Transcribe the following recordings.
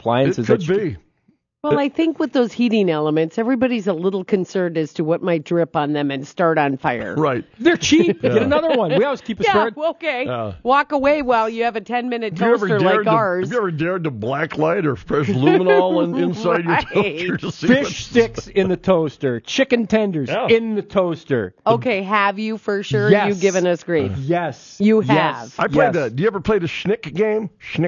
appliances. It could be. Well, I think with those heating elements, everybody's a little concerned as to what might drip on them and start on fire. Right. They're cheap. Get another one. We always keep a spare. Okay. Walk away while you have a 10-minute toaster like ours. Have you ever dared to blacklight or fresh luminol inside your toaster? Fish sticks in the toaster. Chicken tenders in the toaster. Okay, have you for sure? Yes. You've given us grief. Yes. You Yes. have. I played that. Do you ever play the Schnick game? Schnick.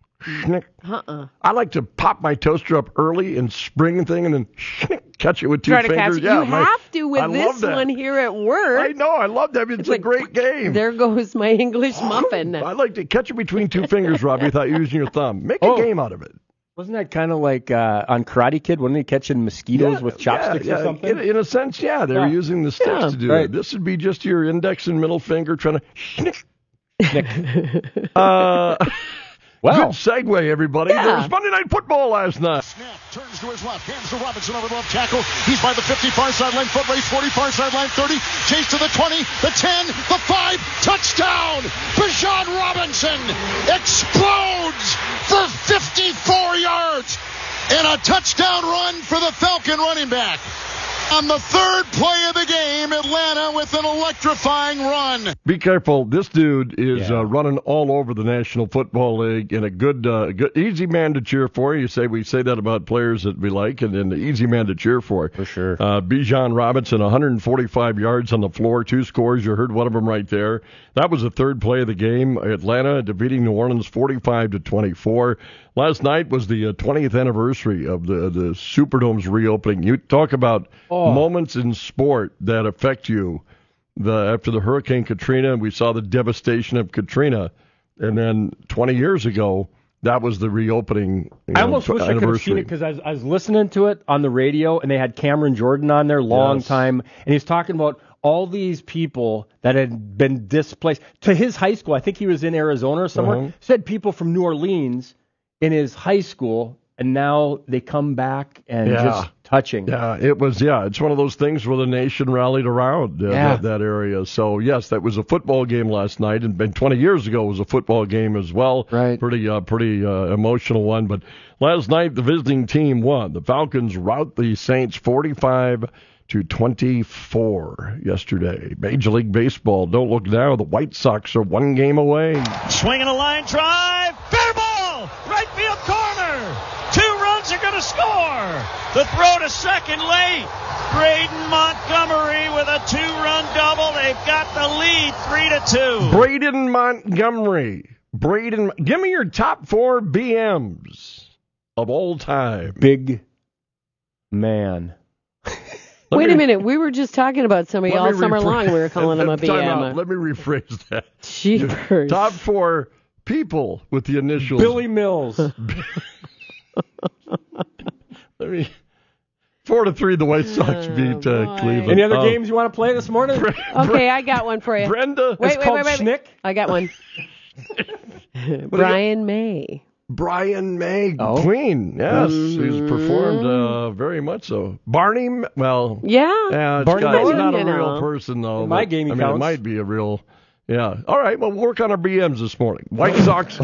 I like to pop my toaster up early and spring thing and then catch it with two fingers. Catch it. You have to with this one here at work. I know. I love that. It's a great game. There goes my English muffin. I like to catch it between two fingers, Robbie, without using your thumb. Make a game out of it. Wasn't that kind of like on Karate Kid? Wasn't he catching mosquitoes with chopsticks or something? In a sense, they were using the sticks to do it. This would be just your index and middle finger trying to schnick. Good segue, everybody. There was Monday Night Football last night. Snap, turns to his left, hands to Robinson over the left tackle. He's by the 50, far sideline, foot race, 40, far sideline, 30, chase to the 20, the 10, the 5, touchdown! Bijan Robinson explodes for 54 yards and a touchdown run for the Falcon running back. On the third play of the game, Atlanta with an electrifying run. Be careful. This dude is running all over the National Football League and a good, easy man to cheer for. We say that about players that we like, and an easy man to cheer for. For sure. Bijan Robinson, 145 yards on the floor, 2 scores. You heard one of them right there. That was the third play of the game. Atlanta defeating New Orleans 45-24. Last night was the 20th anniversary of the Superdome's reopening. You talk about moments in sport that affect you. After the Hurricane Katrina, we saw the devastation of Katrina, and then 20 years ago, that was the reopening. I almost wish I could have seen it because I was listening to it on the radio, and they had Cameron Jordan on there, long time, and he's talking about all these people that had been displaced. To his high school, I think he was in Arizona or somewhere, said people from New Orleans in his high school, and now they come back and just touching. Yeah, it was. Yeah, it's one of those things where the nation rallied around that area. So yes, that was a football game last night, and 20 years ago was a football game as well. Right. Pretty emotional one. But last night the visiting team won. The Falcons rout the Saints 45-24 yesterday. Major League Baseball. Don't look now. The White Sox are 1 game away. Swinging a line drive. Fair ball. Right field corner. 2 runs are going to score. The throw to second late. Braden Montgomery with a 2-run double. They've got the lead 3-2. Braden Montgomery. Give me your top 4 BMs of all time. Big man. Wait a minute. We were just talking about somebody all summer long. We were calling him a BM. Let me rephrase that. Jeepers. Top 4 people with the initials. Billy Mills. 4-3, the White Sox beat Cleveland. Any other games you want to play this morning? Okay, I got one for you. Brenda. Wait. Schnick? I got one. Brian May. Brian May, Queen. Yes, he's performed very much so. Barney, well. Yeah. Barney guy's not a real person, though. In my game, he counts. It might be a real, All right, well, we'll work on our BMs this morning. White Sox.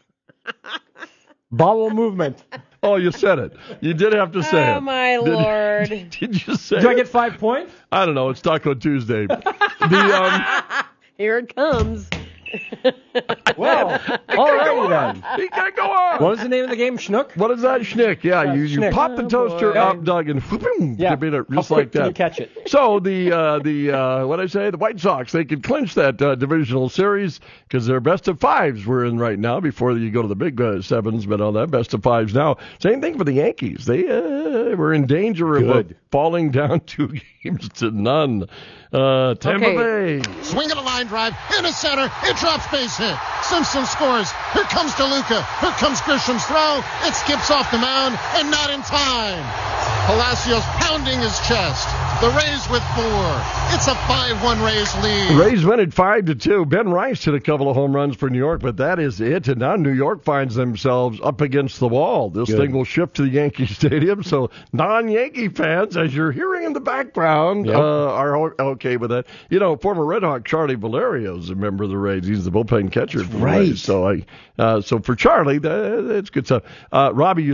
Bowel movement. Oh, you said it. You did have to say it. Oh, my Lord. Did you say it? Do I get 5 points? I don't know. It's Taco Tuesday. Here it comes. Well, all righty then. You gotta go on. What was the name of the game? Schnook? What is that? Schnick. Yeah, you Schnick. pop the toaster up, Doug, and boom, yeah. Just like that. Can you catch it? So the White Sox, they could clinch that divisional series because their best of 5s we're in right now before you go to the big 7s, but all that best of 5s now. Same thing for the Yankees. They were in danger of falling down 2 games to none. Tampa Bay. Swing at a line drive into center. It drops base hit. Simpson scores. Here comes DeLuca. Here comes Grisham's throw. It skips off the mound and not in time. Palacios pounding his chest. The Rays with 4. It's a 5-1 Rays lead. Rays win at 5-2. Ben Rice hit a couple of home runs for New York, but that is it. And now New York finds themselves up against the wall. This thing will shift to the Yankee Stadium. So non-Yankee fans, as you're hearing in the background, are okay with that. You know, former Red Hawk Charlie Valerio is a member of the Rays. He's the bullpen catcher for the Rays. So, so for Charlie, that's good stuff. Robbie, you